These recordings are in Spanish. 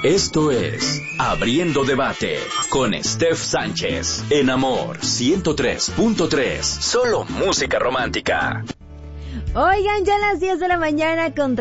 Esto es Abriendo Debate con Steph Sánchez en Amor 103.3. Solo música romántica. Oigan, ya a las 10 de la mañana con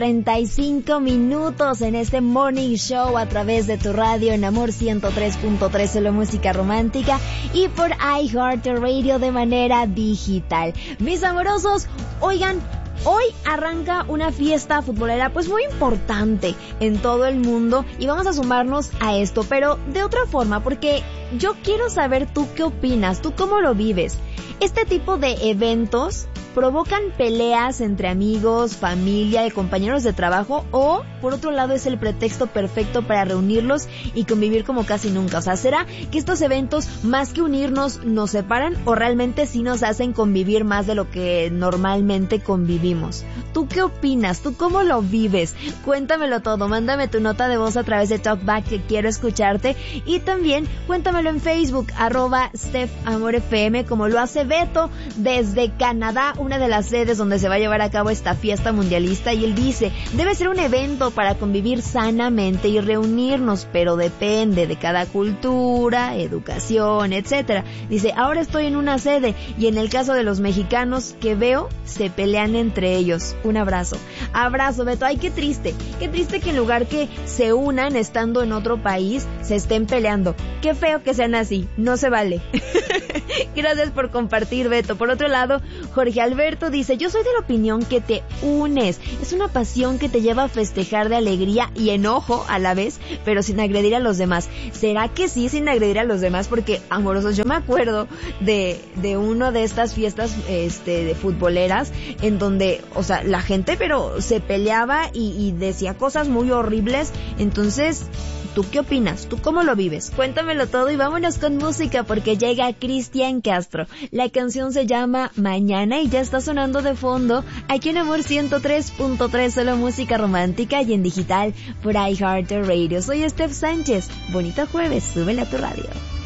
35 minutos en este Morning Show a través de tu radio en Amor 103.3, solo música romántica, y por iHeartRadio de manera digital. Mis amorosos, oigan, hoy arranca una fiesta futbolera pues muy importante en todo el mundo y vamos a sumarnos a esto, pero de otra forma, porque yo quiero saber tú qué opinas, tú cómo lo vives. Este tipo de eventos provocan peleas entre amigos, familia y compañeros de trabajo, o por otro lado es el pretexto perfecto para reunirlos y convivir como casi nunca. O sea, ¿será que estos eventos más que unirnos nos separan o realmente sí nos hacen convivir más de lo que normalmente convivimos? ¿Tú qué opinas? ¿Tú cómo lo vives? Cuéntamelo todo, mándame tu nota de voz a través de Talkback, que quiero escucharte, y también cuéntamelo en Facebook, @StephAmorFM, como lo hace Beto desde Canadá, una de las sedes donde se va a llevar a cabo esta fiesta mundialista, y él dice, debe ser un evento para convivir sanamente y reunirnos, pero depende de cada cultura, educación, etcétera. Dice, ahora estoy en una sede y en el caso de los mexicanos que veo, se pelean entre ellos. Un abrazo. Abrazo, Beto. Ay, qué triste que en lugar que se unan estando en otro país, se estén peleando. Qué feo que sean así, no se vale. Gracias por compartir, Beto. Por otro lado, Jorge Alberto dice, yo soy de la opinión que te unes. Es una pasión que te lleva a festejar de alegría y enojo a la vez, pero sin agredir a los demás. ¿Será que sí, sin agredir a los demás? Porque, amorosos, yo me acuerdo de uno de estas fiestas de futboleras en donde, o sea, la gente pero se peleaba y decía cosas muy horribles. Entonces, ¿tú qué opinas? ¿Tú cómo lo vives? Cuéntamelo todo y vámonos con música, porque llega Cristian Castro. La canción se llama Mañana y ya está sonando de fondo aquí en Amor 103.3, solo música romántica, y en digital por iHeartRadio. Soy Steph Sánchez. Bonito jueves, súbele a tu radio.